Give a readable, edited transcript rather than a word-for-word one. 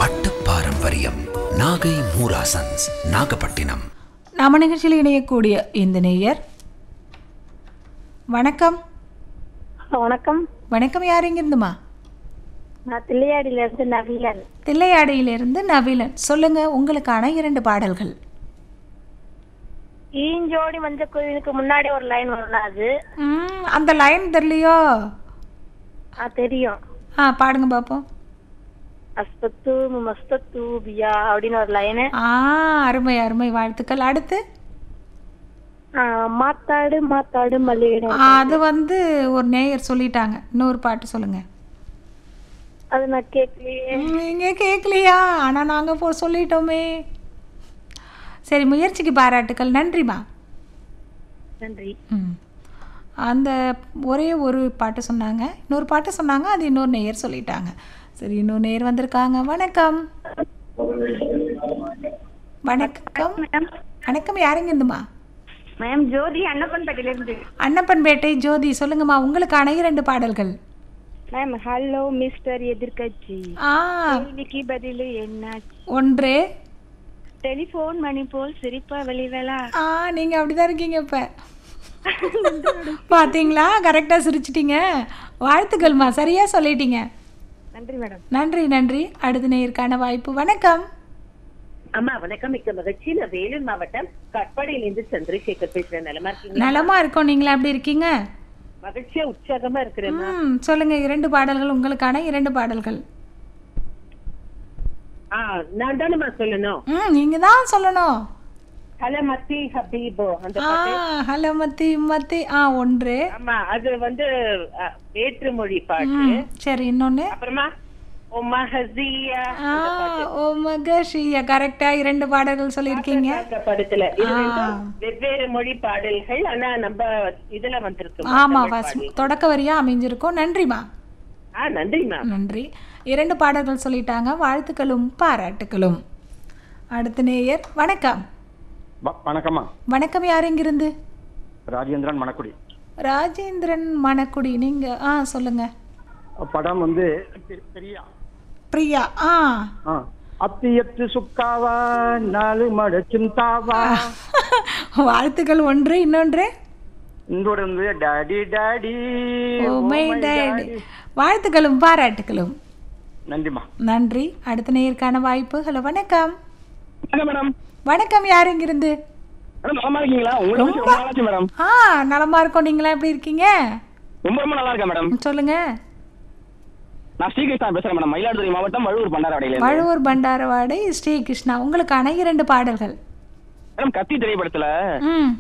அட்டப்பாரம்பரியம் நாகை மூராசன்ஸ் நாகப்பட்டினம். நாம நிகழ்ச்சியில் இணையக்கூடிய இந்த நேயர் வணக்கம். வணக்கம். வணக்கம், யார் இங்கிருந்துமா? நான் தில்லையாடியிலிருந்து நவீலன். தில்லையாடியிலிருந்து நவீலன். சொல்லுங்க, உங்களுக்கான 2 பாடல்கள். ஈஞ்சோடி மஞ்சள் கோயிலுக்கு முன்னாடி ஒரு லைன் வரும், அது அந்த லைன் தெரியலையோ? தெரியும். பாடுங்க பாப்போம். அஸ்பத்து மஸ்தத்து பியா அப்படின்னு ஒரு லைனு. அருமை அருமை, வாழ்த்துக்கள். அடுத்து மாத்தாடு மாத்தாடு மல்லிகை. அது வந்து ஒரு நேயர் சொல்லிட்டாங்க. இன்னொரு பாட்டு சொல்லுங்க. அது நான் கேட்கலையே. நீங்க கேட்கலையா? ஆனா நாங்க சொல்லிட்டோமே. சரி, முயற்சிக்கு பாராட்டுக்கள். நன்றிமா. நன்றி. அந்த ஒரே ஒரு பாட்டு சொன்னாங்க, இன்னொரு பாட்டு சொன்னாங்க, அது இன்னொரு நேயர் சொல்லிட்டாங்க. சரி, இன்னொரு நேயர் வந்திருக்காங்க. வணக்கம். வணக்கம். வணக்கம், யாருங்க இருந்துமா? மேம் ஜோதி, அன்னப்பன்பேட்டையிலிருந்து. அன்னப்பன்பேட்டை ஜோதி, சொல்லுங்கம்மா, உங்களுக்கான 2 பாடல்கள். மேம் ஹலோ மிஸ்டர் எதிர்கட்சி, கேள்விக்கு பதில் என்னாச்சு? ஒன்று டெலிபோன் மணி போல் சிரிப்பா வெளிவேளா. நீங்க அப்படிதான் இருக்கீங்க இப்ப. பாத்தீங்களா, கரெக்டா சிரிச்சிட்டீங்க. வாழ்த்துக்கள்மா, சரியா சொல்லிட்டீங்க. நன்றி மேடம். நன்றி நன்றி. அடுத்த நேயருக்கான வாய்ப்பு. வணக்கம். அம்மா வணக்கம், மிக்க மகிழ்ச்சி. நான் வேலூர் மாவட்டம் கட்பாடியிலிருந்து சந்திரசேகர் பேசுறேன். நலமா இருக்கீங்க? நலமா இருக்கோம். நீங்களா எப்படி இருக்கீங்க? மகிழ்ச்சியா உற்சாகமா இருக்கிறேன். சொல்லுங்க, 2 பாடல்கள், உங்களுக்கான 2 பாடல்கள். நான் தானேமா சொல்லணும்? நீங்க தான் சொல்லணும். ஹலமத்தி ஹபீபோ அந்த ஹலமத்தி மத்தி. ஒன்று. ஆமா, அது வந்து வேற்றுமொழி பாட்டு. சரி, இன்னொன்னு. அப்புறமா ஓமஹசியா ஓமகஷியா. கரெக்டா 2 பாடல்கள் சொல்லிருக்கீங்க. படத்துல வெவ்வேறு மொழி பாடல்கள், ஆனா நம்ம இதுல வந்திருக்கு. ஆமா, தொடக்க வரியா அமைஞ்சிருக்கும். நன்றிமா. நன்றிமா. நன்றி. 2 பாடல்கள் சொல்லிட்டாங்க. வாழ்த்துக்களும் பாராட்டுக்களும். அடுத்த நேயர். வணக்கம். வணக்கம்மா. வணக்கம், யார் எங்கிருந்து? ராஜேந்திரன் மணக்குடி. ராஜேந்திரன் மணக்குடி. நீங்க சொல்லுங்க. படம் வந்து பிரியா. பிரியா. அத்தியத்து சுக்காவா 4 மட சிந்தாவா. வாழ்த்துக்கள். ஒன்று. இன்னொன்று வந்து daddy daddy oh my daddy. வாழ்த்துக்களும் பாராட்டுக்களும். நன்றிமா. நன்றி. அடுத்த நேயருக்கான வாய்ப்பு. ஹலோ, வணக்கம். மேடம். வணக்கம், யார் எங்கிருந்து? நலமா இருக்கீங்களா? மேடம் நலமா இருக்கோம். நீங்களா எப்படி இருக்கீங்க? ரொம்ப ரொம்ப நல்லா இருக்கேன் மேடம். சொல்லுங்க. நான் ஸ்ரீகிருஷ்ணா பேசுறேன் மேடம். மயிலாடுதுறை மாவட்டம் வழுவூர் பண்டாரவாடை. வழுவூர் பண்டாரவாடை ஸ்ரீகிருஷ்ணா. உங்களுக்கான 2 பாடல்கள். மேடம், கத்தி திரைப்படத்துல